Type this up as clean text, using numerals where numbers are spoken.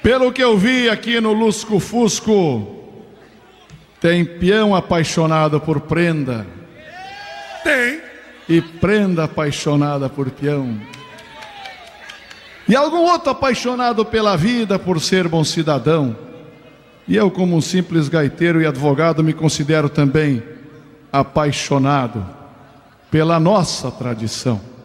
Pelo que eu vi aqui no Lusco Fusco, tem peão apaixonado por prenda. Tem. E prenda apaixonada por peão. E algum outro apaixonado pela vida por ser bom cidadão. E eu, como um simples gaiteiro e advogado, me considero também apaixonado pela nossa tradição.